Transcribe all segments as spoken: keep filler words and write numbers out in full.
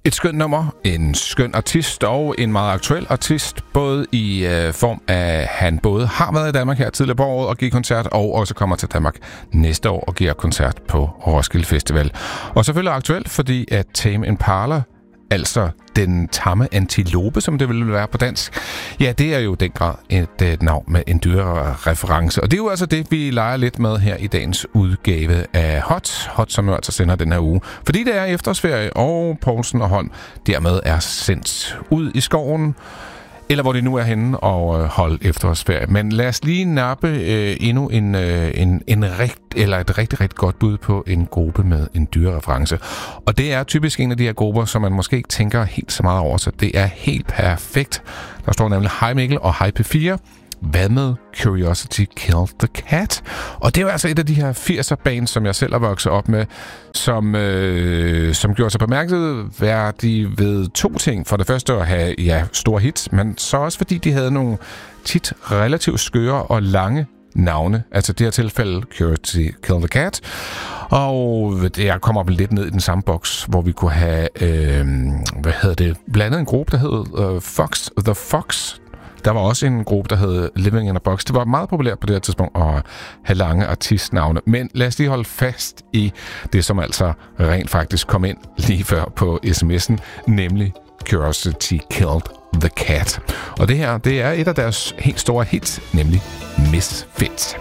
Et skønt nummer, en skøn artist og en meget aktuel artist, både i øh, form af, at han både har været i Danmark her tidligere på året og giver koncert, og også kommer til Danmark næste år og giver koncert på Roskilde Festival. Og selvfølgelig aktuelt, fordi at Tame Impala, altså den tamme antilope, som det ville være på dansk, ja, det er jo den grad et, et navn med en dyrere reference. Og det er jo altså det, vi leger lidt med her i dagens udgave af Hot. Hot, som jo altså sender den her uge. Fordi det er efterårsferie, og Poulsen og Holm dermed er sendt ud i skoven, eller hvor det nu er henne og holde efterårsferie. Men lad os lige nappe øh, endnu en, øh, en, en rigt, eller et rigtig, rigtig godt bud på en gruppe med en dyrereference. Og det er typisk en af de her grupper, som man måske ikke tænker helt så meget over, så det er helt perfekt. Der står nemlig Hej Mikkel og Hej P fire. Hvad med Curiosity Killed the Cat? Og det er jo altså et af de her firser bands, som jeg selv har vokset op med, som, øh, som gjorde sig bemærkelsesværdige ved to ting. For det første at have ja, store hits, men så også fordi de havde nogle tit relativt skøre og lange navne. Altså det her tilfælde Curiosity Killed the Cat. Og jeg kommer op lidt ned i den samme boks, hvor vi kunne have, øh, hvad hedder det, blandt andet en gruppe, der hed øh, Fox, The Fox. Der var også en gruppe, der hed Living in a Box. Det var meget populært på det her tidspunkt at have lange artistnavne. Men lad os lige holde fast i det, som altså rent faktisk kom ind lige før på sms'en, nemlig Curiosity Killed the Cat. Og det her, det er et af deres helt store hits, nemlig Misfit.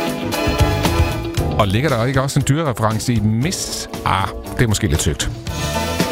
Og ligger der ikke også en dyrereference i Miss? Ah, det er måske lidt søgt.